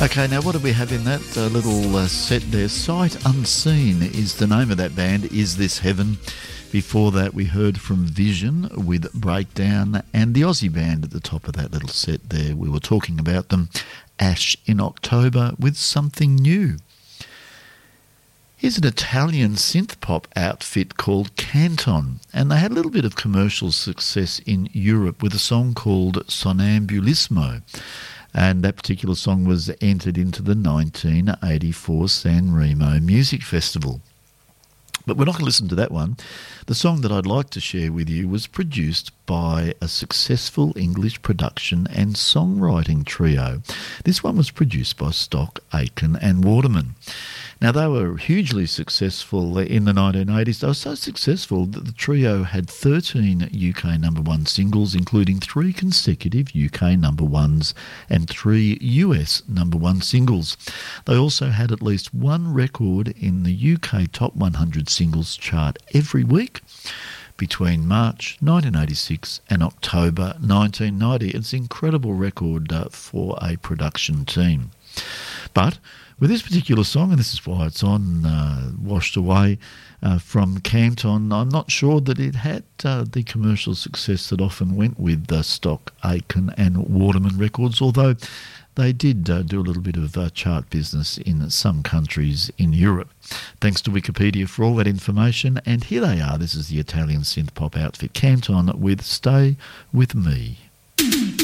Okay, now what do we have in that little set there? Sight Unseen is the name of that band, Is This Heaven? Before that we heard from Vision with Breakdown, and the Aussie band at the top of that little set there. We were talking about them, Ash in October with Something New. Here's an Italian synth-pop outfit called Canton, and they had a little bit of commercial success in Europe with a song called Sonambulismo. And that particular song was entered into the 1984 San Remo Music Festival. But we're not going to listen to that one. The song that I'd like to share with you was produced by a successful English production and songwriting trio. This one was produced by Stock, Aitken and Waterman. Now, they were hugely successful in the 1980s. They were so successful that the trio had 13 UK number one singles, including 3 consecutive UK number ones and 3 US number one singles. They also had at least one record in the UK Top 100 Singles chart every week between March 1986 and October 1990. It's an incredible record for a production team. But with this particular song, and this is why it's on Washed Away from Canton, I'm not sure that it had the commercial success that often went with Stock, Aitken and Waterman records, although they did do a little bit of chart business in some countries in Europe. Thanks to Wikipedia for all that information, and here they are. This is the Italian synth-pop outfit Canton with Stay With Me.